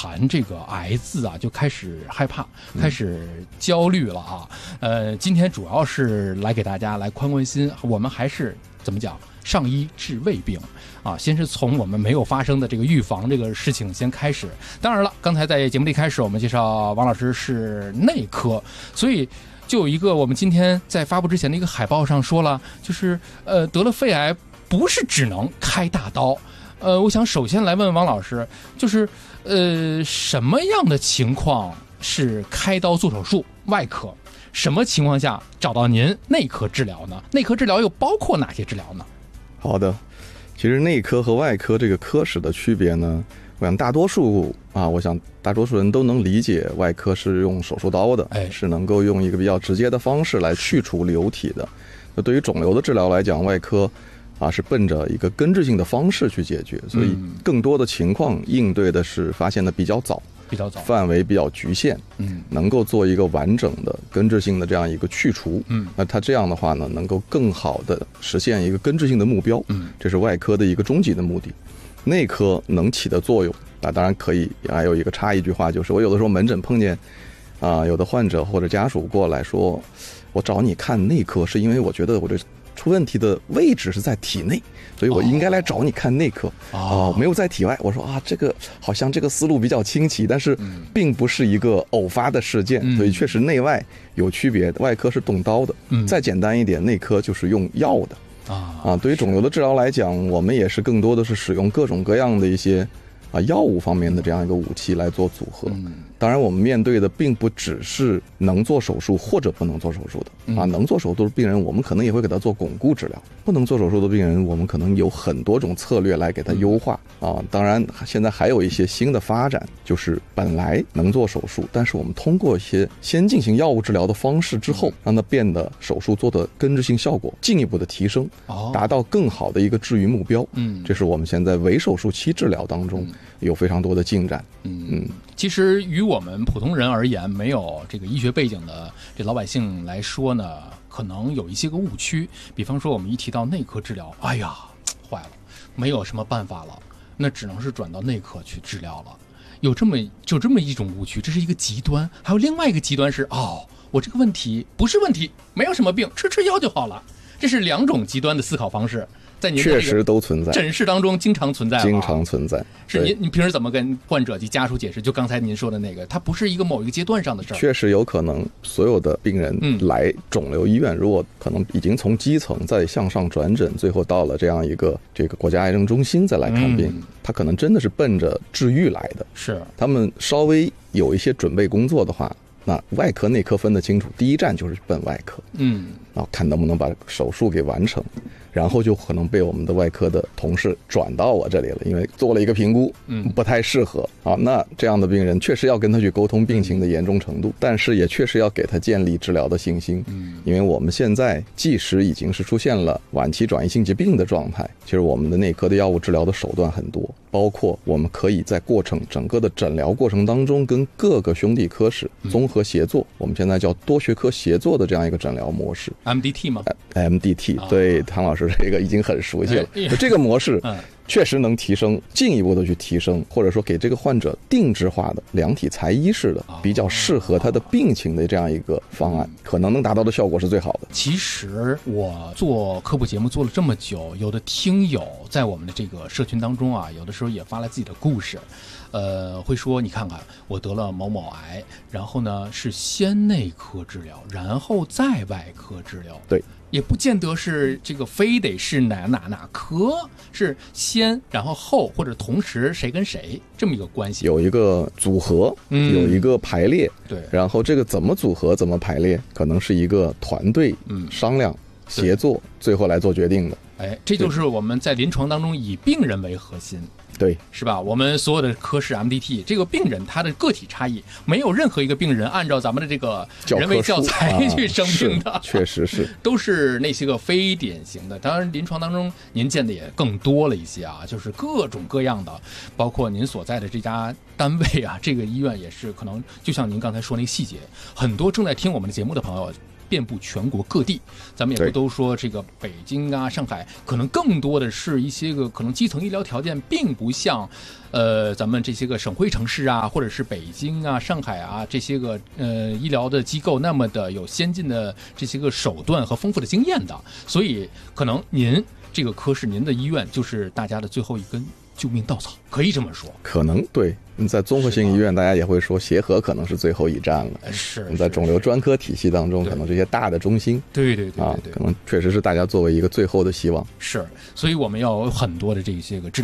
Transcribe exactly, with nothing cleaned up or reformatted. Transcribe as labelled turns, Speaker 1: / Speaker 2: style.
Speaker 1: 谈这个癌字啊，就开始害怕，开始焦虑了啊。呃，今天主要是来给大家来宽宽心，我们还是怎么讲？上医治未病啊，先是从我们没有发生的这个预防这个事情先开始。当然了，刚才在节目里开始我们介绍王老师是内科，所以就有一个我们今天在发布之前的一个海报上说了，就是呃得了肺癌不是只能开大刀。呃，我想首先来问王老师，就是呃什么样的情况是开刀做手术外科？什么情况下找到您内科治疗呢？内科治疗又包括哪些治疗呢？
Speaker 2: 好的，其实内科和外科这个科室的区别呢，我想大多数啊，我想大多数人都能理解，外科是用手术刀的，
Speaker 1: 哎，
Speaker 2: 是能够用一个比较直接的方式来去除瘤体的。那对于肿瘤的治疗来讲，外科啊是奔着一个根治性的方式去解决，所以更多的情况应对的是发现的比较早。
Speaker 1: 比较早，
Speaker 2: 范围比较局限，嗯，能够做一个完整的根治性的这样一个去除，嗯，那它这样的话呢，能够更好的实现一个根治性的目标，嗯，这是外科的一个终极的目的。内科能起的作用，啊，当然可以，还有一个插一句话，就是我有的时候门诊碰见啊、呃，有的患者或者家属过来说，我找你看内科是因为我觉得我这出问题的位置是在体内，所以我应该来找你看内科哦、呃，没有在体外。我说啊，这个好像这个思路比较清奇，但是并不是一个偶发的事件，所以确实内外有区别。外科是动刀的，再简单一点，内科就是用药的啊啊。对于肿瘤的治疗来讲，我们也是更多的是使用各种各样的一些啊药物方面的这样一个武器来做组合。当然我们面对的并不只是能做手术或者不能做手术的啊，能做手术的病人我们可能也会给他做巩固治疗，不能做手术的病人我们可能有很多种策略来给他优化啊。当然现在还有一些新的发展，就是本来能做手术，但是我们通过一些先进行药物治疗的方式之后，让它变得手术做的根治性效果进一步的提升，达到更好的一个治愈目标。嗯，这是我们现在伪手术期治疗当中有非常多的进展。嗯嗯，
Speaker 1: 其实于我们普通人而言，没有这个医学背景的这老百姓来说呢，可能有一些个误区。比方说我们一提到内科治疗，哎呀坏了，没有什么办法了，那只能是转到内科去治疗了。有这么就这么一种误区，这是一个极端。还有另外一个极端是，哦，我这个问题不是问题，没有什么病，吃吃药就好了。这是两种极端的思考方式，在您
Speaker 2: 确实都存在，
Speaker 1: 诊室当中经常存在，
Speaker 2: 经常存在。
Speaker 1: 是您，您平时怎么跟患者及家属解释？就刚才您说的那个，它不是一个某一个阶段上的事儿。
Speaker 2: 确实有可能，所有的病人来肿瘤医院，嗯、如果可能已经从基层再向上转诊，最后到了这样一个这个国家癌症中心再来看病，嗯、他可能真的是奔着治愈来的。
Speaker 1: 是，
Speaker 2: 他们稍微有一些准备工作的话。那外科内科分得清楚，第一站就是奔外科，嗯，然后看能不能把手术给完成，然后就可能被我们的外科的同事转到我这里了，因为做了一个评估，嗯，不太适合啊。那这样的病人确实要跟他去沟通病情的严重程度，但是也确实要给他建立治疗的信心，嗯，因为我们现在即使已经是出现了晚期转移性疾病的状态，其实我们的内科的药物治疗的手段很多，包括我们可以在过程整个的诊疗过程当中跟各个兄弟科室综合协作，我们现在叫多学科协作的这样一个诊疗模式
Speaker 1: M D T 吗？
Speaker 2: M D T 对，唐老师这个已经很熟悉了。这个模式确实能提升，进一步的去提升，或者说给这个患者定制化的量体裁衣式的比较适合他的病情的这样一个方案，可能能达到的效果是最好的。
Speaker 1: 其实我做科普节目做了这么久，有的听友在我们的这个社群当中啊，有的时候也发来自己的故事，呃，会说你看看我得了某某癌，然后呢是先内科治疗，然后再外科治疗。
Speaker 2: 对，
Speaker 1: 也不见得是这个非得是哪哪哪科，是先然后后或者同时谁跟谁这么一个关系，
Speaker 2: 有一个组合，嗯、有一个排列，
Speaker 1: 对，
Speaker 2: 然后这个怎么组合怎么排列，可能是一个团队商量、嗯、协作最后来做决定的。
Speaker 1: 哎，这就是我们在临床当中以病人为核心。
Speaker 2: 对，
Speaker 1: 是吧？我们所有的科室 M D T， 这个病人他的个体差异，没有任何一个病人按照咱们的这个人为教材去生病的，
Speaker 2: 啊、确实是，
Speaker 1: 都是那些个非典型的。当然，临床当中您见的也更多了一些啊，就是各种各样的，包括您所在的这家单位啊，这个医院也是可能，就像您刚才说那个细节，很多正在听我们的节目的朋友。 遍布全国各地。咱们也不都说这个北京啊、上海，可能更多的是一些个可能基层医疗条件并不像，呃，咱们这些个省会城市啊，或者是北京啊、上海啊这些个呃医疗的机构那么的有先进的这些个手段和丰富的经验的，所以可能您这个科室、您的医院就是大家的最后一根救命稻草，可以这么说。
Speaker 2: 可能对，你在综合性医院，大家也会说协和可能是最后一站了。
Speaker 1: 是，
Speaker 2: 你在肿瘤专科体系当中，可能这些大的中心，
Speaker 1: 对对对
Speaker 2: 啊，可能确实是大家作为一个最后的希望。
Speaker 1: 是，所以我们要有很多的这些个治疗